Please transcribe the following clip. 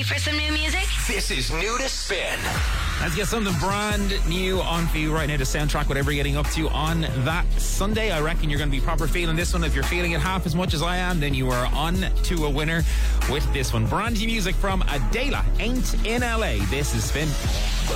for some new music? This is New to Spin. Let's get something brand new on for you right now to soundtrack whatever you're getting up to on that Sunday. I reckon you're going to be proper feeling this one. If you're feeling it half as much as I am, then you are on to a winner with this one. Brand new music from Adela, Ain't in LA. This is Spin.